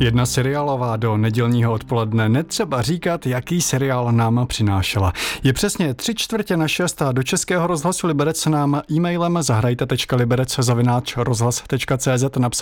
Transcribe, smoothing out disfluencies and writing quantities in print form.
Jedna seriálová do nedělního odpoledne, netřeba říkat, jaký seriál nám přinášela. Je přesně 5:45 a do Českého rozhlasu Liberec nám e-mailem zahrajte.liberec@rozhlas.cz napsal